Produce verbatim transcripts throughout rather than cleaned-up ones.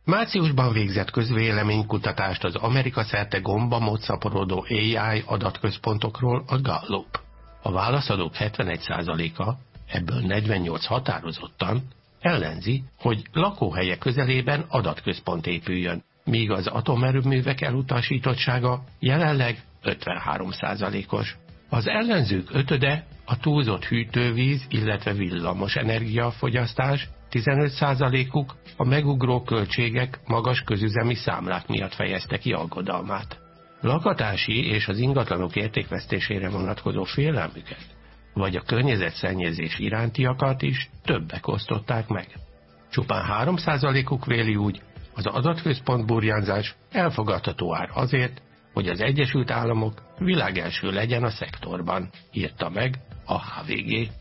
Márciusban végzett közvéleménykutatást az Amerika szerte gombamód szaporodó á i adatközpontokról a Gallup. A válaszadók hetvenegy százaléka, ebből negyvennyolc határozottan, ellenzi, hogy lakóhelye közelében adatközpont épüljön, míg az atomerőművek elutasítottsága jelenleg ötvenhárom százalékos. Az ellenzők ötöde a túlzott hűtővíz, illetve villamos energiafogyasztás, tizenöt százalékuk a megugró költségek, magas közüzemi számlák miatt fejezte ki aggodalmát. Lakatási és az ingatlanok értékvesztésére vonatkozó félelmüket, vagy a környezetszennyezés irántiakat is többek osztották meg. Csupán három százalékuk véli úgy, az adatközpont burjánzás elfogadható ár azért, hogy az Egyesült Államok világelső legyen a szektorban, írta meg a há vé gé.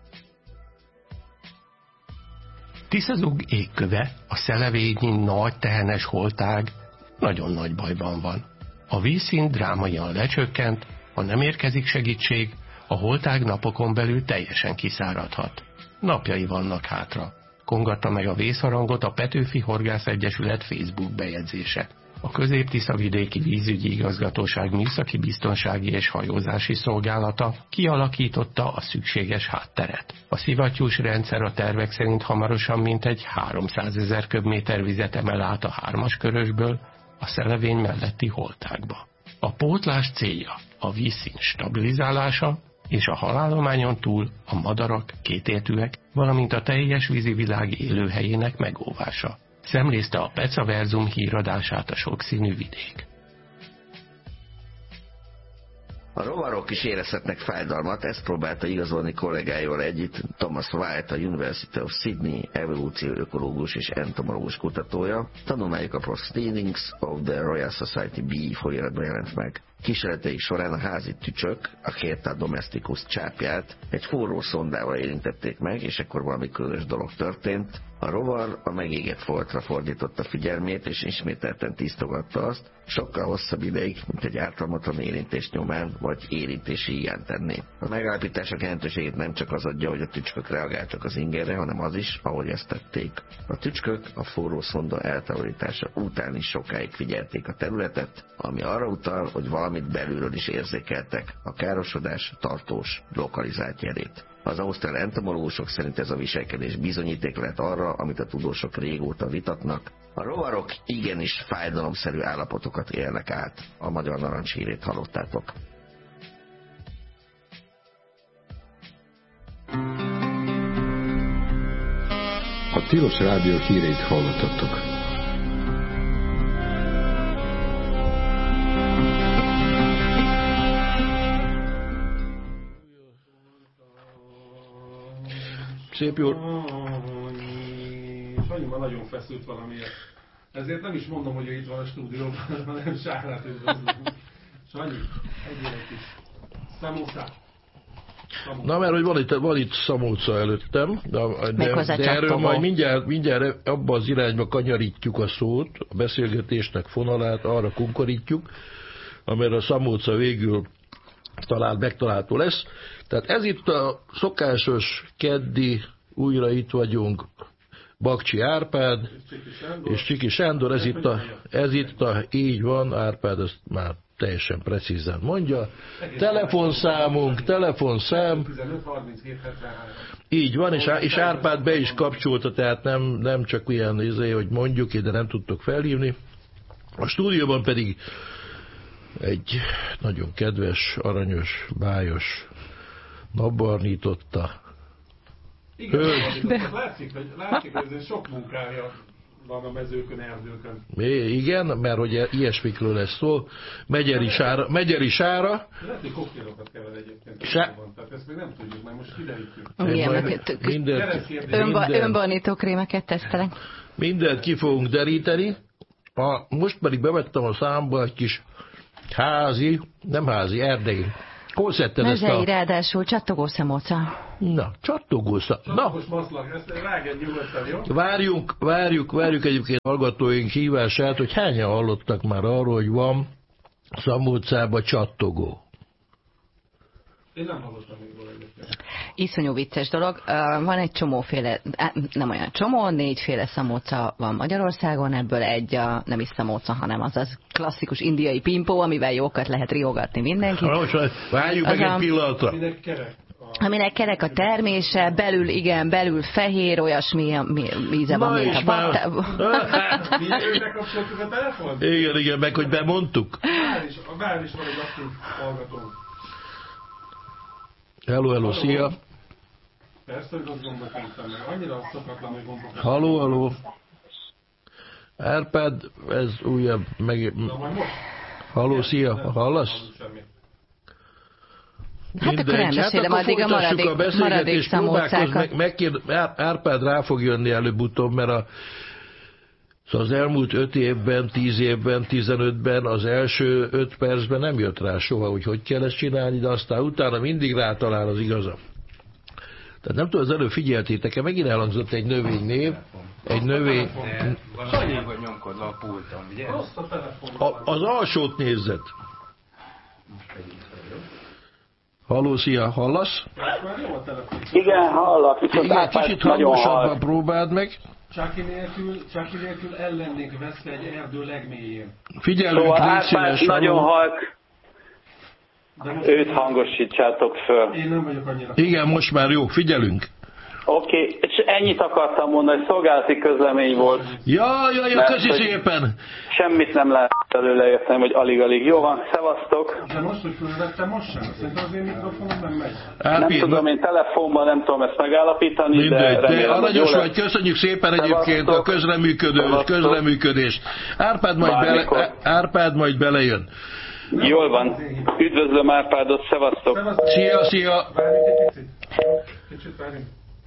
Tiszazug égköve, a szelevényi nagy tehenes holtág nagyon nagy bajban van. A vízszint drámaian lecsökkent, ha nem érkezik segítség, a holtág napokon belül teljesen kiszáradhat. Napjai vannak hátra. Kongatta meg a vészharangot a Petőfi Horgász Egyesület Facebook bejegyzése. A Közép-Tiszavidéki Vízügyi Igazgatóság Műszaki Biztonsági és Hajózási Szolgálata kialakította a szükséges hátteret. A szivattyús rendszer a tervek szerint hamarosan mintegy háromszázezer köbméter vizet emel át a hármas körösből a szelevény melletti holtágba. A pótlás célja a vízszint stabilizálása és a halálományon túl a madarak, kétértűek, valamint a teljes vízi világ élőhelyének megóvása. Szemlézte a Pecaverzum híradását a sokszínű vidék. A rovarok is érezhetnek fájdalmat, ezt próbálta igazolni kollégáival együtt Thomas White, a University of Sydney evolúcióökológus és entomológus kutatója. Tanulmányuk a Proceedings of the Royal Society Bee folyamatban jelent meg. Kísérleteik során a házi tücsök, a Chaeta domesticus csápját egy forró szondával érintették meg, és ekkor valami különös dolog történt. A rovar a megégett foltra fordította figyelmét, és ismételten tisztogatta azt, sokkal hosszabb ideig, mint egy ártalmatlan érintés nyomán, vagy érintési hiány tenné. A megállapítások jelentőségét nem csak az adja, hogy a tücskök reagáltak az ingerre, hanem az is, ahogy ezt tették. A tücskök a forró szonda eltávolítása után is sokáig figyelték a területet, ami arra utal, hogy valamit belülről is érzékeltek, a károsodás tartós, lokalizált jelét. Az ausztrál entomológusok szerint ez a viselkedés bizonyíték lehet arra, amit a tudósok régóta vitatnak. A rovarok igenis fájdalomszerű állapotokat élnek át. A Magyar Narancs hírét hallottátok. A Tilos Rádió hírét hallottatok. Szép jó. Sanyi ma nagyon feszült valamiért. Ezért nem is mondom, hogy ő itt van a stúdióban, hanem Sárát üdvözlünk. Sanyi, egyél egy kis szamószát. Na, mert hogy van itt, van itt szamóca előttem, de, de, de erről majd mindjárt, mindjárt abba az irányba kanyarítjuk a szót, a beszélgetésnek fonalát, arra kunkorítjuk, amire a szamóca végül talán megtalálható lesz. Tehát ez itt a szokásos keddi, újra itt vagyunk, Bakcsi Árpád és Csiki Sándor, ez itt a, ez itt a, így van, Árpád ezt már teljesen precízen mondja. Telefonszámunk, telefonszám. Így van, és, és Árpád be is kapcsolta, tehát nem, nem csak ilyen izé, hogy mondjuk, de nem tudtok felhívni. A stúdióban pedig egy nagyon kedves, aranyos, bájos, napbarnította. Igen, de... látszik, hogy, látszik, hogy ez sok munkája van a mezőkön, erdőkön. Igen, mert hogy ilyesmikről lesz szó. Megyeri Sára. Megyeri Sára. Lehet, hogy koktélokat kever egyébként. Sá... Tehát ezt még nem tudjuk, mert most kiderítjük. Minden... Önbarnító krémeket tesztelek. Mindent ki fogunk deríteni. A, most pedig bevettem a számba egy kis házi, nem házi, erdei. Hol szedted ezt a... Mezei, ráadásul csattogó szemóca. Na, csattogó szemóca. Csattogós maszlag, ezt ráged nyugodtan, jó? Várjuk, várjuk, várjuk egyébként hallgatóink hívását, hogy hányan hallottak már arról, hogy van Szamócában csattogó. Én nem hallottam még róla egyébként. Iszonyú vicces dolog. Van egy csomóféle, nem olyan csomó, négyféle szamóca van Magyarországon, ebből egy a, nem is szamóca, hanem az az klasszikus indiai pimpó, amivel jókat lehet riogatni mindenkit. Várjuk meg egy pillanatra. Aminek kerek a termése, belül igen, belül fehér, olyasmi íze van, mint a batta. Mi őre kapcsoltuk a telefont? Igen, igen, meg hogy bemondtuk. Bár is, bár is van egy aktív hallgató. Hello, hello, szia. Persze, hogy az gombot hívtam meg. Annyira szokatlan, hogy gombok. Hello, hello. Árpád, ez újabb meg... Hello, szia, hallasz? Hát mindegy. Akkor elmesélem hát addig a maradék, a maradék szamócákat. Meg, Árpád rá fog jönni előbb-utóbb, mert a, szóval az elmúlt öt évben, tíz évben, tizenötben, az első öt percben nem jött rá soha, hogy hogy kell ezt csinálni, de aztán utána mindig rátalál az igaza. Tehát nem tudom, az előbb figyeltétek-e, megint elhangzott egy növénynév, egy növény... Sanyi, hogy nyomkodva a pulton, ugye? Az alsót nézzet. Halló, szia, hallasz? Igen, hallak, viszont igen, kicsit hangosabban próbáld meg. Csáki nélkül, Csáki nélkül el lennénk veszve egy erdő legmélyén. Figyelünk, szóval légy szíves. Nagyon halk, őt hangosítsátok föl. Én nem vagyok annyira. Igen, most már jó, figyelünk. Oké, okay. És ennyit akartam mondani, hogy szolgálati közlemény volt. Ja, ja, ja, köszi szépen. Semmit nem lehet előle érteni, hogy alig-alig. Jó van, szevasztok. De most, hogy fölvettem, most sem. Szerintem az én mikrofonom nem megy. Nem Árpi, tudom, én telefonban nem tudom ezt megállapítani, mindegy, de remélem, de aranyos vagy, köszönjük szépen egyébként a közreműködést, közreműködést. Árpád majd, bele, Árpád majd belejön. Jól van. Üdvözlöm Árpádot, szevasztok. Szia, szia. Várjunk egy picit. Kicsit várjunk.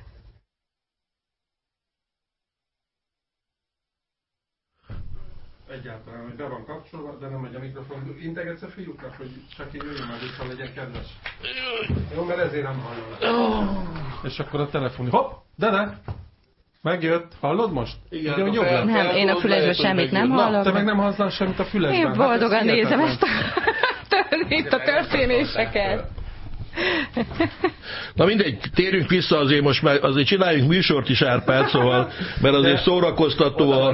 Egyáltalán, hogy be van kapcsolva, de nem megy a mikrofon. Integetsz a fiúknak, hogy csak így jöjjön meg, vissza legyen kedves. Jó, mert ezért nem hallom. Oh. És akkor a telefon. Hopp, de de! Megjött. Hallod most? Igen, ugye, jobb nem, nem, én a fülesből semmit nem hallok. Na, te meg nem hallasz semmit a fülesben. Én boldogan hát nézem ezt a, itt a történéseket. Na mindegy, térjünk vissza azért most már, azért csináljunk műsort is Árpád, szóval, mert azért de szórakoztató a...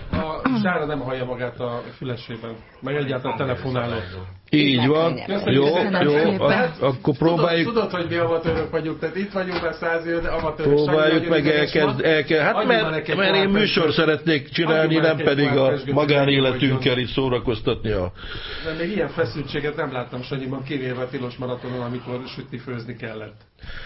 A Sára nem hallja magát a fülesében, meg egyáltalán telefonálott. Így van, jó, jó, akkor próbáljuk... Tudod, hogy mi amatőrök vagyunk, tehát itt vagyunk már száz év, de amatőrök. Próbáljuk meg elkezd, elkezd, hát mert, mert én műsor szeretnék csinálni, nem pedig a magánéletünkkel itt szórakoztatni a... De még ilyen feszültséget nem láttam Sanyiban, kivéve a tilos maratonon, amikor sütni, főzni kellett.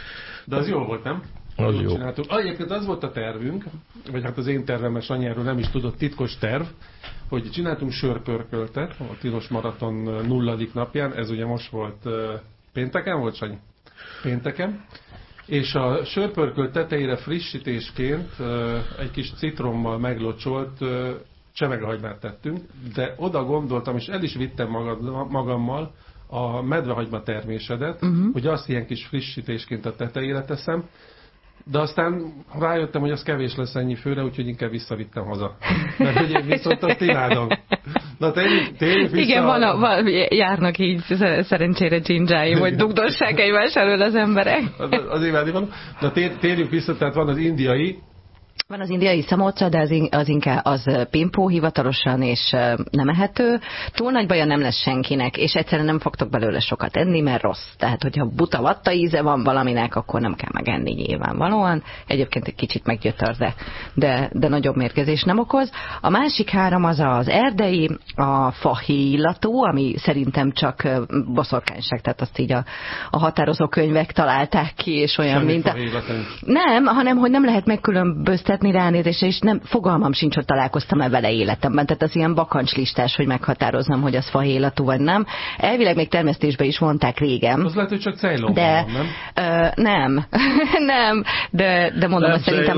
De az jó volt, nem? Az jó. Egyébként az volt a tervünk, vagy hát az én tervem, mert Sanyi erről nem is tudott, titkos terv, hogy csináltunk sörpörköltet a tilos maraton nulladik napján, ez ugye most volt pénteken volt, Sanyi? Pénteken. És a sörpörkölt tetejére frissítésként egy kis citrommal meglocsolt csemegehagymát tettünk, de oda gondoltam, és el is vittem magad, magammal a medvehagyma termésedet, uh-huh. hogy azt ilyen kis frissítésként a tetejére teszem, de aztán rájöttem, hogy az kevés lesz ennyi főre, úgyhogy inkább visszavittem haza. Mert egyébként viszont azt imádom. Na tényleg, tényleg vissza... Igen, van a, van, járnak így szerencsére dzsindzsáim, hogy dugdossák egymás elől az emberek. Az, az imádni van. Na térjünk vissza, tehát van az indiai. Van az indiai szamóca, de az, in, az inkább az pimpó hivatalosan, és nem ehető. Túl nagy baja nem lesz senkinek, és egyszerűen nem fogtok belőle sokat enni, mert rossz. Tehát, hogyha buta vatta íze van valaminek, akkor nem kell megenni nyilvánvalóan. Egyébként egy kicsit meggyötör, de, de, de nagyobb mérgezés nem okoz. A másik három az az erdei, a fahéj illatú, ami szerintem csak boszorkányság, tehát azt így a, a határozó könyvek találták ki, és olyan, semmi mint a... Nem, hanem, hogy nem lehet megkülönböztetni ránézésre, és nem, fogalmam sincs, hogy találkoztam-e vele életemben. Tehát az ilyen bakancslistás, hogy meghatároznom, hogy az fahéj illatú vagy nem. Elvileg még termesztésbe is vonták régen. Az lehet, hogy csak Ceylonban de, van, nem? Ö, nem. nem. De, de mondom, hogy szerintem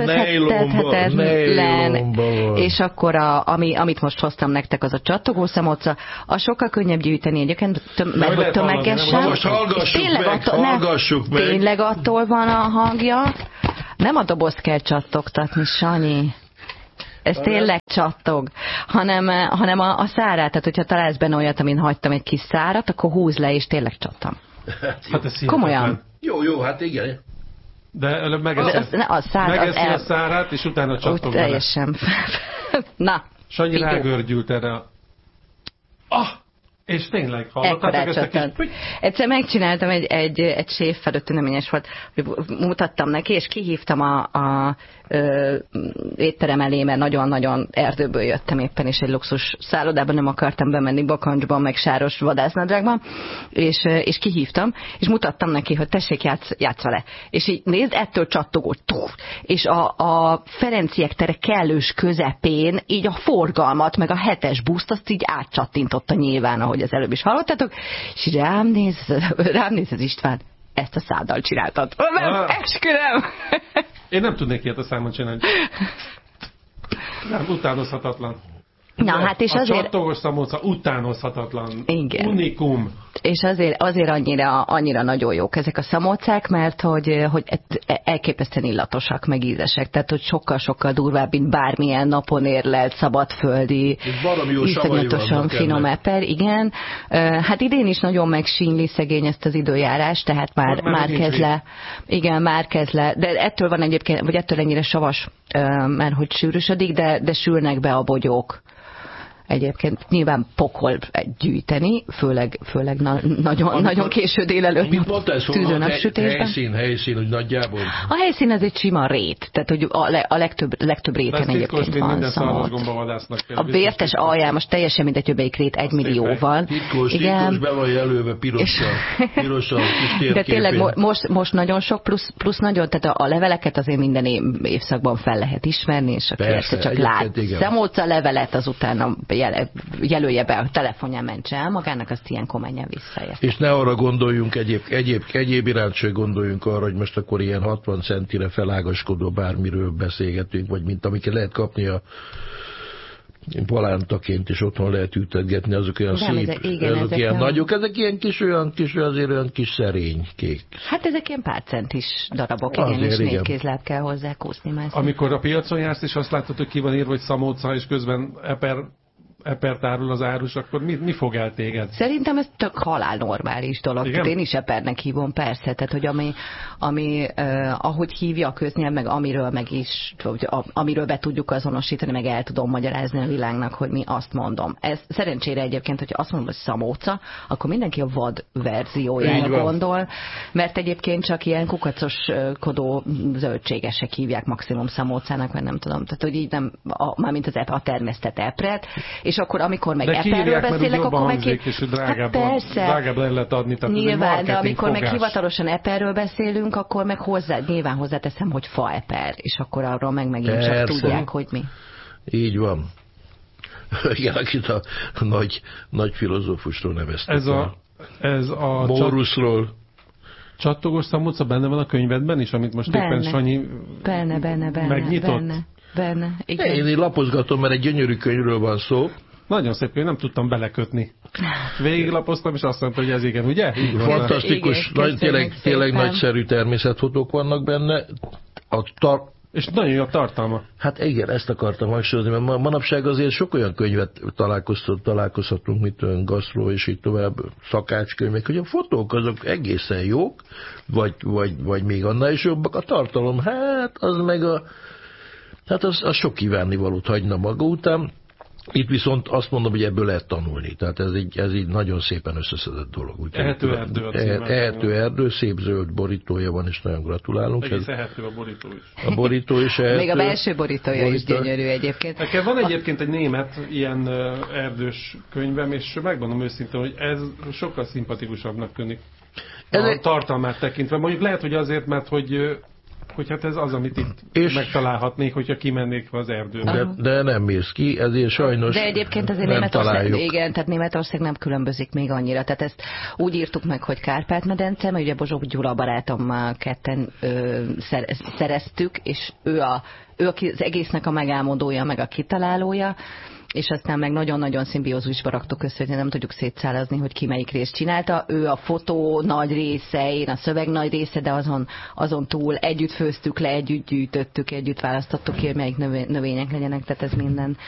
megkülönböztethetetlen. És akkor, a, ami, amit most hoztam nektek, az a csattogó szamóca. A sokkal könnyebb gyűjteni egyébként, töm, mert hogy tömegesen. Most hallgassuk meg, attól, hallgassuk ne, meg. Tényleg attól van a hangja. Nem a dobozt kell csattogtatni, Sanyi. Ez tényleg csattog. Hanem, hanem a, a szárát. Tehát, hogyha találsz benne olyat, amin hagytam egy kis szárat, akkor húz le, és tényleg csattam. Hát ez komolyan. Jó, jó, hát igen. De előbb megeszi a, megeszi a szárát, és utána csattog vele. Teljesen. Na. Sanyi rágörgyült erre a... Ah! És tényleg, hallottátok ezt a kis... Egyszer megcsináltam egy, egy, egy séffel, öttöneményes volt, mutattam neki, és kihívtam a, a ö, étterem elé, mert nagyon-nagyon erdőből jöttem éppen, és egy luxus szállodában nem akartam bemenni bakancsban, meg sáros vadásznadrágban, és, és kihívtam, és mutattam neki, hogy tessék, játsz, játsz vele. És így nézd, ettől csattogó, túl, és a, a Ferenciek tere kellős közepén így a forgalmat, meg a hetes buszt, azt így átcsattintotta nyilván, ahogy az előbb is hallottatok, és rám néz, rám néz az István, ezt a száddal csináltad. Nem, ah. esküdöm! Én nem tudnék ilyet a számon csinálni. Nem, utánozhatatlan. Na, hát és a azért... csattogos szamóca utánozhatatlan. Igen. Unikum. És azért, azért annyira, annyira nagyon jók ezek a szamócák, mert hogy, hogy elképesztően illatosak, meg ízesek. Tehát, hogy sokkal-sokkal durvább, mint bármilyen napon érlelt, szabadföldi, iszonyatosan finom eper. Igen. Hát idén is nagyon megsínli szegény ezt az időjárás, tehát már, már, már kezd le. Igen, már kezd le. De ettől van egyébként, vagy ettől ennyire savas, mert hogy sűrűsödik, de, de sülnek be a bogyók. Egyébként nyilván pokol gyűjteni, főleg, főleg na, nagyon, nagyon késő délelőtt tűző napsütésben. Helyszín, helyszín, hogy nagyjából? A helyszín az egy sima rét, tehát hogy a, le, a legtöbb, legtöbb réten egyébként van szamóc. A vértes alján most teljesen mindegy, hogy melyik rét egy millióval. Titkos, titkos be van jelölve pirossal, pirossal kis térképén. De tényleg most, most nagyon sok, plusz, plusz nagyon, tehát a leveleket azért minden évszakban fel lehet ismerni, és aki ezt csak lát szamóca levelet, azután a jelölje be a telefonján, mentse el magának, azt ilyenkor menjen vissza. És ne arra gondoljunk, egyéb, egyéb, egyéb iránt se gondoljunk arra, hogy most akkor ilyen hatvan centire felágaskodó bármiről beszélgetünk, vagy mint amiket lehet kapni a palántaként, és otthon lehet ültetgetni, azok olyan de szép, ezek, igen, azok ezek ilyen a... nagyok, ezek ilyen kis, olyan kis, azért olyan kis szerény kék. Hát ezek ilyen pár centis darabok, igen, azért, és négy igen. kézláb kell hozzá kúszni. Már amikor a piacon jársz, és azt látod, hogy ki van írva, hogy szamóca, és közben eper epert árul az árus, akkor mi, mi fog el téged? Szerintem ez tök halál normális dolog. Tehát én is epernek hívom, persze. Tehát, hogy ami, ami uh, ahogy hívja a köznyelv, meg amiről meg is, hogy a, amiről be tudjuk azonosítani, meg el tudom magyarázni a világnak, hogy mi azt mondom. Ez szerencsére egyébként, hogy azt mondom, hogy szamóca, akkor mindenki a vad verziójára gondol, mert egyébként csak ilyen kukacoskodó zöldségesek hívják maximum szamócának, vagy nem tudom. Tehát, hogy így nem, a, mármint az a termesztett epret, és akkor, amikor meg eperről beszélek, akkor meg... Hangzik, és drágább, hát drágább le lehet adni. Nyilván, de amikor fogás. Meg hivatalosan eperről beszélünk, akkor meg hozzá, nyilván hozzáteszem, hogy fa eper, és akkor arról meg megint persze. Csak tudják, hogy mi. Így van. Igen, akit a nagy, nagy filozófusról neveztek. Ez a... Ez a Móruszról. Csattogos szamóca benne van a könyvedben is, amit most benne. éppen Sanyi benne, benne, benne, megnyitott? Benne. Benne, igen. Én így lapozgatom, mert egy gyönyörű könyvről van szó. Nagyon szép, én nem tudtam belekötni. Végiglapoztam, és azt mondta, hogy ez igen, ugye? Fantasztikus, igen, nagy, tényleg, tényleg nagyszerű természetfotók vannak benne. A tar- és nagyon jó a tartalma. Hát igen, ezt akartam hangsúlyozni, mert manapság azért sok olyan könyvet találkozhatunk, mint olyan gasztró, és így tovább, szakácskönyvek, hogy a fotók azok egészen jók, vagy, vagy, vagy még annál is jobbak. A tartalom, hát az meg a Hát az, az sok kívánnivalót hagyna maga után. Itt viszont azt mondom, hogy ebből lehet tanulni. Tehát ez így, ez így nagyon szépen összeszedett dolog. Ehető erdő. Ehető erdő, szép zöld borítója van, és nagyon gratulálunk. Egész ehető a borító is. A borító is ehető. Még a belső borítója borító. Is gyönyörű egyébként. Nekem van egyébként egy német ilyen erdős könyvem, és megmondom őszintén, hogy ez sokkal szimpatikusabbnak tűnik. A tartalmát tekintve. Mondjuk lehet, hogy azért, mert hogy hogy hát ez az, amit itt és megtalálhatnék, hogyha kimennék az erdőbe. De, de nem mész ki, ezért sajnos de egyébként azért Németország, igen, tehát Németország nem különbözik még annyira. Tehát ezt úgy írtuk meg, hogy Kárpát-medence, mert ugye Bozsók Gyula barátommal ketten ö, szereztük, és ő, a, ő az egésznek a megálmodója, meg a kitalálója, és aztán meg nagyon-nagyon szimbiózusba raktuk össze, hogy nem tudjuk szétszálazni, hogy ki melyik részt csinálta. Ő a fotó nagy része, én a szöveg nagy része, de azon, azon túl együtt főztük le, együtt gyűjtöttük, együtt választottuk ki, hogy melyik növények legyenek, tehát ez minden.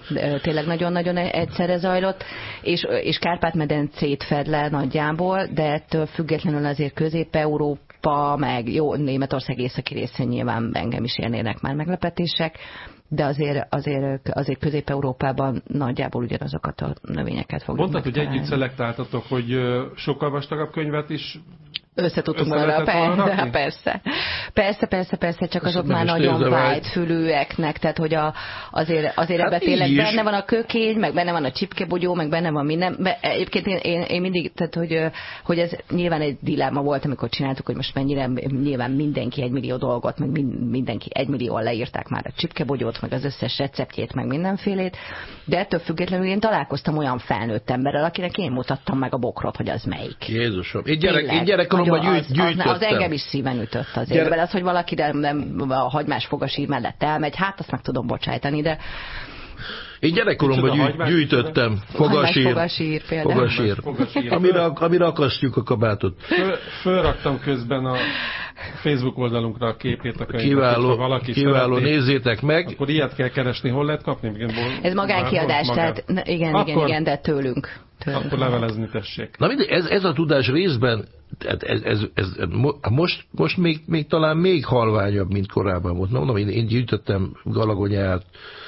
tényleg nagyon-nagyon egyszerre zajlott, és, és Kárpát-medencét fed le nagyjából, de ettől függetlenül azért Közép-Európa, meg jó, Németország északi részén nyilván engem is érnének már meglepetések, de azért, azért, azért Közép-Európában nagyjából ugyanazokat a növényeket fogjuk Mondtad, hogy együtt szelektáltatok, hogy sokkal vastagabb könyvet is összetudtunk volna, persze, persze. Persze, persze, persze, csak azok már nagyon vájtfülűeknek, tehát hogy a, azért, azért hát ebben tényleg benne van a kökény, meg benne van a csipkebogyó, meg benne van minden. Be, egyébként én, én, én mindig, tehát hogy, hogy ez nyilván egy dilemma volt, amikor csináltuk, hogy most mennyire nyilván mindenki egymillió dolgot, meg mindenki egymillióan leírták már a csipkebogyót, meg az összes receptjét, meg mindenfélét, de ettől függetlenül én találkoztam olyan felnőtt emberrel, akinek én mutattam meg a bokrot, hogy az melyik. Jézusom, én gyerek, én gyerekkoromban gyűjt, gyűjtöttem. Az, az engem is szíven ütött azért, Gyere... az, hogy valaki nem, nem, a hagymás fogasír mellett elmegy, hát azt meg tudom bocsájtani, de... Én gyerekkoromban gyűjt, gyűjtöttem fogasír, fogasír, fogasír, fogasír. Amire, amire akasztjuk a kabátot. Föl, fölraktam közben a Facebook oldalunkra a képét a könyvet. Kiváló, valaki kiváló szeretné, nézzétek meg. Akkor ilyet kell keresni, hol lehet kapni? Igen, ez magánkiadás, tehát igen, akkor, igen, igen, de tőlünk. tőlünk. Akkor levelezni tessék. Na mindegy, ez, ez a tudás részben, ez, ez, ez, ez, most, most még, még talán még halványabb, mint korábban volt. Na, mondom, én, én gyűjtöttem galagonyát,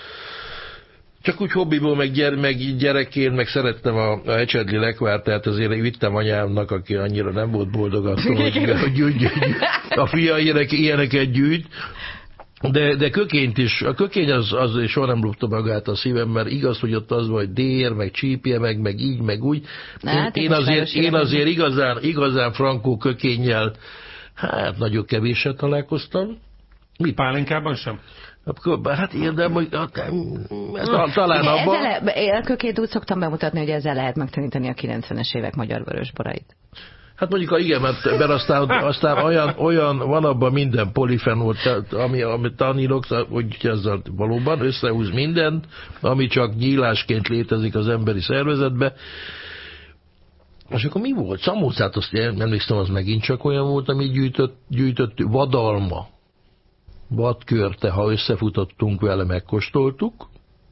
csak úgy hobbiból, meg, gyere, meg gyerekként, meg szerettem a, a ecsedli lekvárt, tehát azért vittem anyámnak, aki annyira nem volt boldog attól, hogy gyűjt, gyűjt, a fia ilyenek, ilyeneket gyűjt. De, de kökényt is, a kökény az, az soha nem rúgta magát a szívem, mert igaz, hogy ott az vagy dér, meg csípje, meg, meg így, meg úgy. Én, hát, én, azért, én azért igazán, igazán frankó kökénnyel, hát nagyon kevéssel találkoztam. Mit? Pálinkában sem? Hát érdem, hogy ez talán abban... A kökét úgy szoktam bemutatni, hogy ezzel lehet megtanítani a kilencvenes évek magyar vörösborait. Hát mondjuk, igen, mert, mert aztán, aztán olyan, olyan van abban minden polifenol, ami, amit tanírok, hogy ezzel valóban összehúz mindent, ami csak nyílásként létezik az emberi szervezetbe. És akkor mi volt? Szamócát, azt emlékszem, az megint csak olyan volt, ami gyűjtött, gyűjtött vadalma. Vadkörte, ha összefutottunk vele, megkóstoltuk.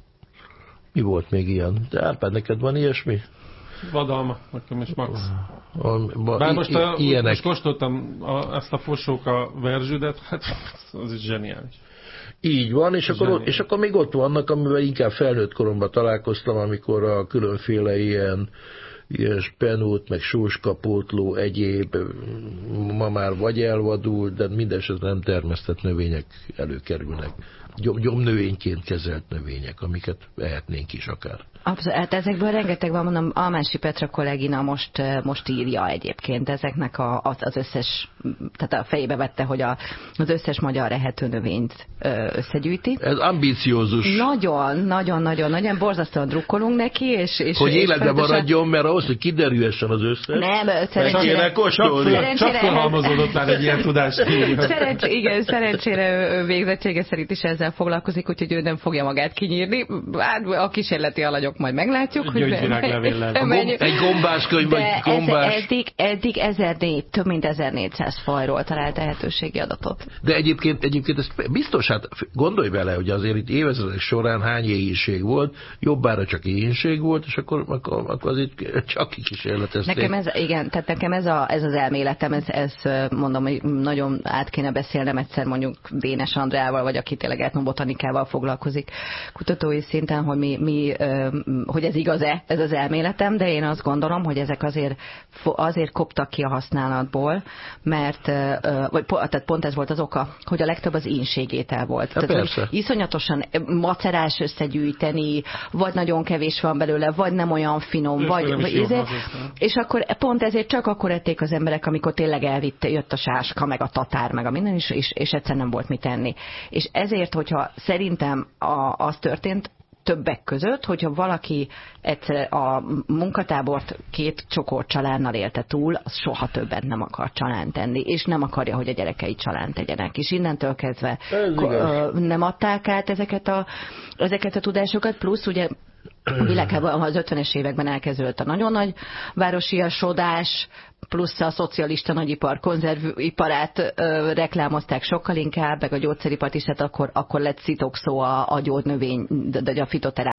Mi volt még ilyen? De Árpád, neked van ilyesmi? Vadalma, nekem is max. A, a, Bár most, a, most kóstoltam a, ezt a fosóka verzsüdet, hát az is zseniális. Így van, és akkor, és akkor még ott vannak, amivel inkább felnőtt koromban találkoztam, amikor a különféle ilyen ilyen spenót, meg sóskapótló, egyéb, ma már vagy elvadult, de mindesetre nem termesztett növények előkerülnek. Gyom, gyomnövényként kezelt növények, amiket ehetnénk is akár. Abszolút, hát ezekből rengeteg van, mondom, Almási Petra kollégina most, most írja egyébként ezeknek a, az összes, tehát a fejébe vette, hogy a, az összes magyar ehető növényt összegyűjti. Ez ambiciózus. Nagyon, nagyon, nagyon, nagyon borzasztóan drukkolunk neki, és... és hogy és életben maradjon, mert ahhoz, hogy kiderülhessen az összes. Nem, szerencsére... Csak felhalmozódott már egy ilyen tudás. Szerencsére, igen, szerencsére végzettsége szerint is ezzel foglalkozik, úgyhogy ő nem fogja magát kinyírni. Hát a kísérleti alanyok majd meglátjuk, hogy egy gombás könyv, vagy gombás. Eddig, eddig ezernégy, több mint ezernégyszáz fajról talált ehetőségi adatot. De egyébként, egyébként ez biztos, hát gondolj bele, hogy azért itt évezredek során hány éhínség volt, jobbára csak éhínség volt, és akkor, akkor, akkor az itt csak kísérletezték. Nekem ez, igen, tehát nekem ez, a, ez az elméletem, ez, ez mondom, hogy nagyon át kéne beszélnem egyszer mondjuk Dénes Andrával, vagy aki tényleg etnobotanikával foglalkozik kutatói szinten, hogy mi, mi hogy ez igaz-e, ez az elméletem, de én azt gondolom, hogy ezek azért, azért koptak ki a használatból, mert vagy, tehát pont ez volt az oka, hogy a legtöbb az ínségétel volt. Ja, tehát, hogy iszonyatosan macerás összegyűjteni, vagy nagyon kevés van belőle, vagy nem olyan finom, és vagy, vagy ezért, és akkor pont ezért csak akkor ették az emberek, amikor tényleg elvitt, jött a sáska, meg a tatár, meg a minden is, és, és egyszer nem volt mit tenni. És ezért, hogyha szerintem a, az történt, többek között, hogyha valaki egyszer a munkatábort két csokor csalánnal élte túl, az soha többet nem akar csalánt tenni, és nem akarja, hogy a gyerekei csalánt tegyenek. És innentől kezdve nem adták át ezeket a, ezeket a tudásokat, plusz ugye világában az ötvenes években elkezdődött a nagyon nagy városiasodás, plusz a szocialista nagyipar konzerviparát ö, reklámozták sokkal inkább, meg a gyógyszeripart is, hát akkor, akkor lett szitokszó a, a gyógynövény, de a fitoterápia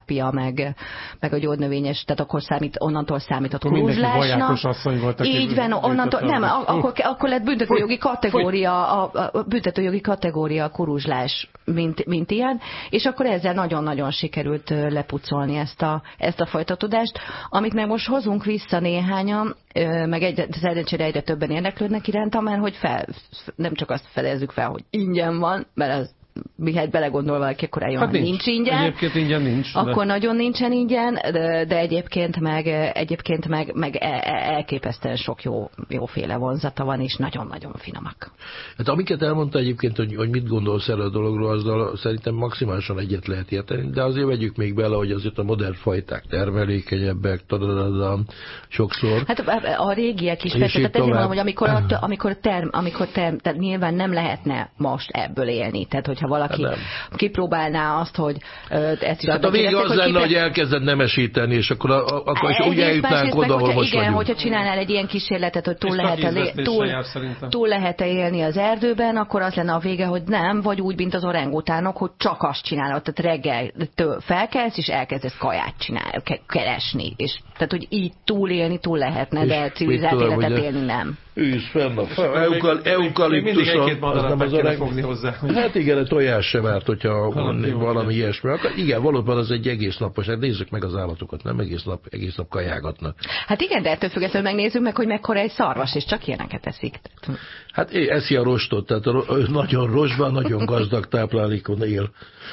terápia, meg, meg a gyógynövényes, tehát akkor számít, onnantól számít a kuruzslásnak. Mindenki vajákos asszony volt. Így van, onnantól, nem, akkor, akkor lett büntetőjogi kategória, a, a büntetőjogi kategória a kuruzslás, mint, mint ilyen, és akkor ezzel nagyon-nagyon sikerült lepucolni ezt a, ezt a fajta tudást, amit meg most hozunk vissza néhányan, meg egy, szerencsére egyre többen érdeklődnek iránta, mert hogy fel, nem csak azt fedezzük fel, hogy ingyen van, mert az mihelyt belegondol valaki, akkor eljön, hát nincs. nincs ingyen. Egyébként ingyen nincs. Akkor de... nagyon nincsen ingyen, de, de egyébként meg, egyébként meg, meg elképesztően sok jó, jóféle vonzata van, és nagyon-nagyon finomak. Hát amiket elmondta egyébként, hogy, hogy mit gondolsz erről a dologról, azzal szerintem maximálisan egyet lehet érteni, de azért vegyük még bele, hogy azért a modern fajták termelékenyebbek, tadadadam, sokszor. Hát a régiek is, persze, tehát ezért mondom, hogy amikor, amikor, term, amikor term, tehát nyilván nem lehetne most ebből élni, tehát hogyha valaki hát kipróbálná azt, hogy ezt is... Tehát a vége az lenne, kipre... hogy elkezded nemesíteni, és akkor, a, akkor is úgy eljutnánk oda, ahol most igen, vagyunk. hogyha csinálnál egy ilyen kísérletet, hogy túl lehet-e túl, túl lehet élni az erdőben, akkor az lenne a vége, hogy nem, vagy úgy, mint az orangutánok, hogy csak azt csinálod, tehát reggel felkelsz, és elkezdesz kaját csinálni, keresni. És, tehát, hogy így túlélni túl lehetne, de civilizált életet ugye... élni nem. Ősz fenn a eukaliptus, az nem az orang... hozzá. Hát igen, a tojás sem árt, hogyha valami, valami ilyesmi. Igen, valóban az egy egész napos, hát nézzük meg az állatokat, nem egész nap, egész nap kajágatnak. Hát igen, de ettől függetlenül megnézzük meg, hogy mekkora egy szarvas, és csak ilyeneket eszik. Hát eszi a rostot, tehát nagyon rostban, nagyon gazdag táplálékon él.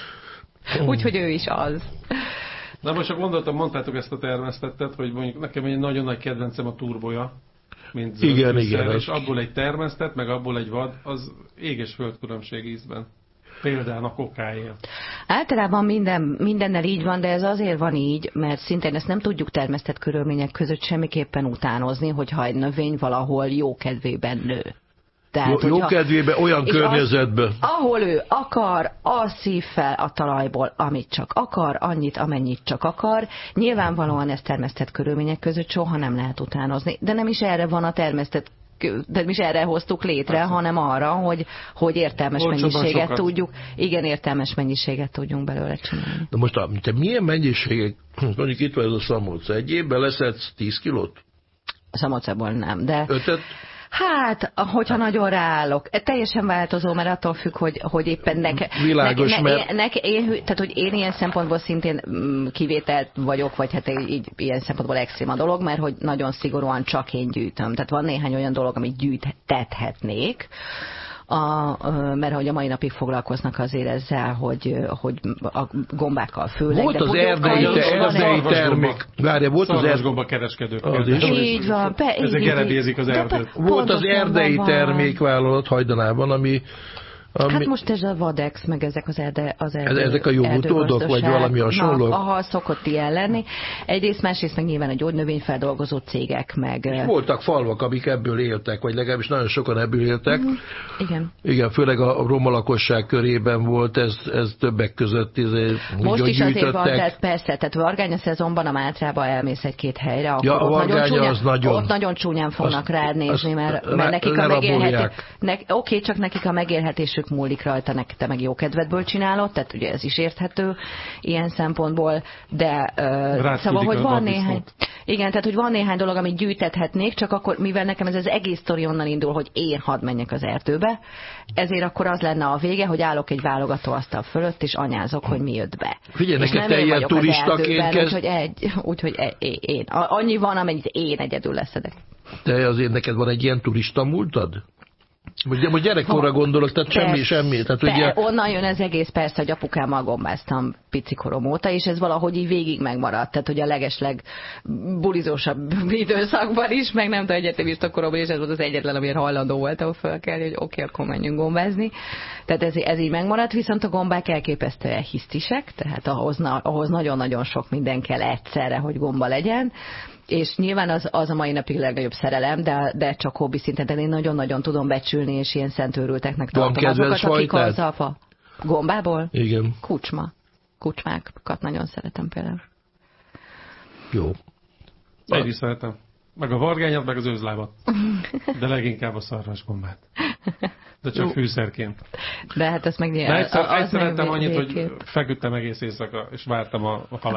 Úgyhogy ő is az. Na most csak gondoltam, mondtátok ezt a termesztettet, hogy mondjuk nekem egy nagyon nagy kedvencem a turboja, mint igen, igen, és abból egy termesztett, meg abból egy vad, az éges földkülönbség ízben. Például a kokáért. Általában minden, mindennel így van, de ez azért van így, mert szintén ezt nem tudjuk termesztett körülmények között semmiképpen utánozni, hogyha egy növény valahol jó kedvében nő. Tehát, jó kedvében, olyan környezetben. Az, ahol ő akar, az szív fel a talajból, amit csak akar, annyit, amennyit csak akar. Nyilvánvalóan ezt termesztett körülmények között soha nem lehet utánozni. De nem is erre van a termesztett, de nem is erre hoztuk létre, Persze. hanem arra, hogy, hogy értelmes Olcsóban mennyiséget sokat. tudjuk, igen, értelmes mennyiséget tudjunk belőle csinálni. De most te milyen mennyiségek, mondjuk itt van ez a szamóca, egy évben leszedsz tíz kilót? A szamócából nem, de... Ötöt? Hát, hogyha nagyon ráállok. Teljesen változó, mert attól függ, hogy, hogy éppen nek, Világos, nek, mert... nek, nek, én, tehát, hogy én ilyen szempontból szintén kivételt vagyok, vagy hát így, ilyen szempontból extrém a dolog, mert hogy nagyon szigorúan csak én gyűjtöm. Tehát van néhány olyan dolog, amit gyűjtethetnék, A, mert hogy a mai napig foglalkoznak azért ezzel, hogy, hogy a gombákkal főleg. Volt az erdei, erdei termék. Várja, volt az erdei gomba kereskedők. Így van. Ezek gerebézik az erdőt. Volt az erdei termékvállalat Hajdanában, ami Ami... Hát most ez a Vadex, meg ezek az erde, az erdő, ezek a jó utódok, vagy valami hasonló? Aha, szokott ilyen lenni. Egyrészt, másrészt meg nyilván a gyógynövényfeldolgozó cégek, meg... És voltak falvak, amik ebből éltek, vagy legalábbis nagyon sokan ebből éltek. Mm, igen. Igen, főleg a roma lakosság körében volt ez, ez többek között. Most is azért van, tehát persze, tehát Vargánya szezonban a Mátrába elmész egy-két helyre, akkor ja, ott, nagyon csúnyán, az nagyon, ott nagyon csúnyán fognak azt, rád nézni, mert, mert nekik a megélhetés... Ne, Oké, csak nekik a megélhetésük múlik rajta, nekik te meg jó kedvedből csinálod, tehát ugye ez is érthető ilyen szempontból, de uh, szóval, hogy van néhány... Igen, tehát, hogy van néhány dolog, amit gyűjtethetnék, csak akkor, mivel nekem ez az egész sztori onnan indul, hogy én hadd menjek az erdőbe, ezért akkor az lenne a vége, hogy állok egy válogatóasztal fölött, és anyázok, hogy mi jött be. Figyelj, neked te ilyen turistaként kezd... Úgyhogy egy, úgyhogy én. Annyi van, amennyit én egyedül leszedek. Te azért neked van egy ilyen turista múltad? Ugye, most gyerekkorra gondolok, tehát persze, semmi, semmi. Tehát per, ugye... Onnan jön ez egész, persze, hogy apukámmal gombáztam picikorom óta, és ez valahogy így végig megmaradt. Tehát, hogy a legesleg bulizósabb időszakban is, meg nem tudom, egyetemista koromban, és ez volt az egyetlen, amire hajlandó voltam fölkelni, hogy oké, okay, akkor menjünk gombázni. Tehát ez, ez így megmaradt, viszont a gombák elképesztően hisztisek, tehát ahhoz, ahhoz nagyon-nagyon sok minden kell egyszerre, hogy gomba legyen. És nyilván az, az a mai napig legnagyobb szerelem, de, de csak hobbi szinten, de én nagyon-nagyon tudom becsülni, és ilyen szentőrülteknek tartom azokat, akik az alfa gombából? Igen. Kucsma. Kucsmákat nagyon szeretem például. Jó. Én is szeretem. Meg a vargányat, meg az őzlábat. De leginkább a szarvasgombát. De csak fűszerként. De hát ezt meg nyilván... Egyszer, egyszer ettem annyit, hogy feküdtem egész éjszaka, és vártam a, a halál.